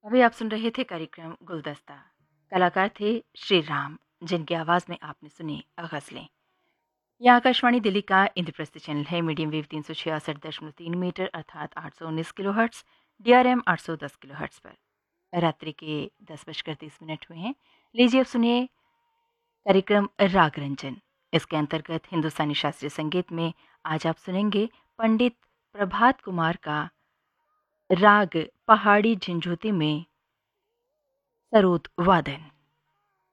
अभी आप सुन रहे थे कार्यक्रम गुलदस्ता। कलाकार थे श्री राम, जिनकी आवाज़ में आपने सुनी गज़लें। यह आकाशवाणी दिल्ली का इंद्रप्रस्थ चैनल है। मीडियम वेव 366.3 मीटर अर्थात 819 किलोहर्ट्ज़, DRM 810 किलोहर्ट्ज़ पर। रात्रि के 10:30 हुए हैं। लीजिए अब सुनिए कार्यक्रम राग रंजन। इसके अंतर्गत हिंदुस्तानी शास्त्रीय संगीत में आज आप सुनेंगे पंडित प्रभात कुमार का राग पहाड़ी झंझोती में सरोद वादन।